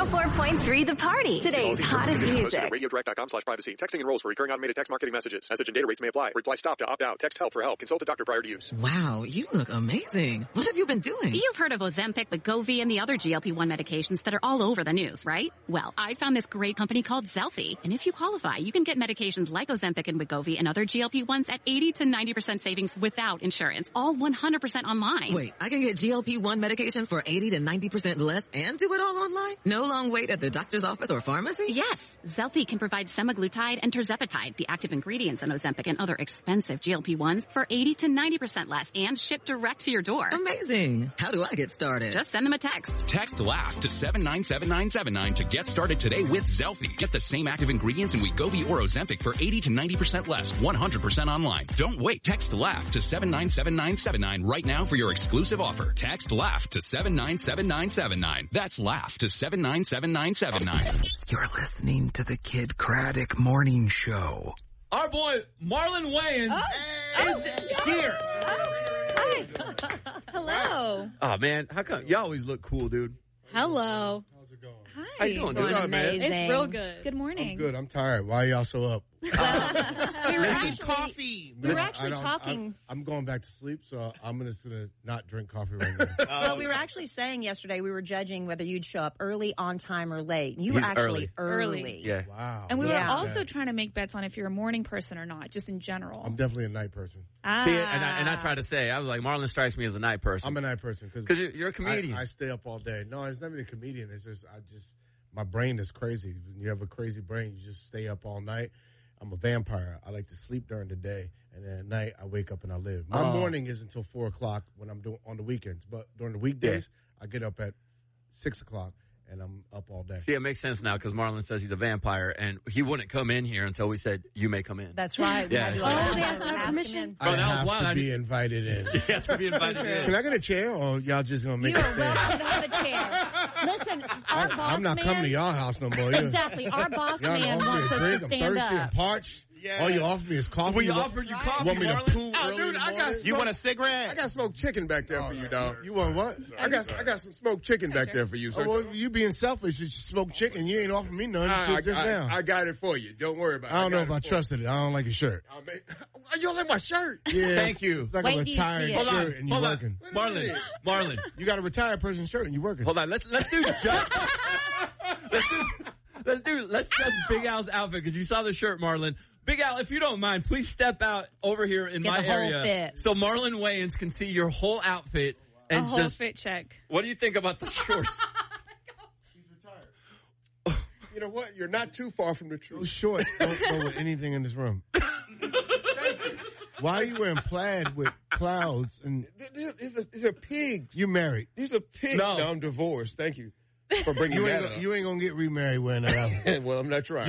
104.3 The Party. Today's hottest music. RadioDirect.com/privacy. Texting enrolls for recurring automated text marketing messages. Message and data rates may apply. Reply stop to opt out. Text help for help. Consult a doctor prior to use. Wow, you look amazing. What have you been doing? You've heard of Ozempic, Wegovy, and the other GLP-1 medications that are all over the news, right? Well, I found this great company called Zelfie. And if you qualify, you can get medications like Ozempic and Wegovy and other GLP-1s at 80 to 90% savings without insurance. All 100% online. Wait, I can get GLP-1 medications for 80 to 90% less and do it all online? No long wait at the doctor's office or pharmacy? Yes. Zelfie can provide semaglutide and tirzepatide, the active ingredients in Ozempic and other expensive GLP-1s, for 80 to 90% less and shipped direct to your door. Amazing. How do I get started? Just send them a text. Text LAUGH to 797979 to get started today with Zelfie. Get the same active ingredients in Wegovy or Ozempic for 80 to 90% less, 100% online. Don't wait. Text LAUGH to 797979 right now for your exclusive offer. Text LAUGH to 797979. That's LAUGH to 797979. You're listening to the Kid Craddock Morning Show. Our boy Marlon Wayans is here. Hello. Oh man, how come you always look cool, dude? Hello. How's it going? Hi. How you doing, dude? What's up, man? It's real good. Good morning. I'm good. I'm tired. Why are y'all so up? We were actually talking. I'm going back to sleep, so I'm going to not drink coffee right now. Well, we were actually saying yesterday we were judging whether you'd show up early, on time, or late. You were He's actually early. Yeah. Wow. And we were Yeah. also trying to make bets on if you're a morning person or not, just in general. I'm definitely a night person. See, and I tried to say, I was like, Marlon strikes me as a night person. I'm a night person because you're a comedian. I stay up all day. No, it's not even a comedian. It's just my brain is crazy. When you have a crazy brain, you just stay up all night. I'm a vampire. I like to sleep during the day, and then at night I wake up and I live. My morning is until 4:00 when I'm doing on the weekends, but during the weekdays I get up at 6:00 and I'm up all day. See, it makes sense now because Marlon says he's a vampire, and he wouldn't come in here until we said you may come in. That's right. Yeah. They have to have permission? I have to be invited in. You have to be invited in. Can I get a chair, or y'all just gonna make You it are stay? welcome to have a chair. Listen, our boss I'm not man. coming to y'all house no more. Exactly. Our boss Y'all man offer me wants a us drink. to I'm stand thirsty up. and parched. Yeah. All you offer me is coffee. We offered you coffee, Want me to Marlon? poo early in the morning? You want a cigarette? I got smoked chicken back there for you, dog. You want what? I got some smoked chicken back there for you. So well, you being selfish, you smoked chicken. You ain't offering me none. I got it for you. Don't worry about it. I don't know if I trusted it. I don't like your shirt. You don't like my shirt? Yeah. Thank you. It's like a retired shirt and you're working. Marlon. You got a retired person's shirt and you're working. Hold on. Let's do let's judge Big Al's outfit because you saw the shirt, Marlon. Big Al, if you don't mind, please step out over here in my area fit. so Marlon Wayans can see your whole outfit and a whole fit check. What do you think about the shorts? He's retired. You know what? You're not too far from the truth. Those shorts don't go with anything in this room. Why are you wearing plaid with clouds? And these are pigs. You married. These are pigs. No, I'm divorced. Thank you for bringing that up. You ain't gonna get remarried wearing that outfit. Well, I'm not trying.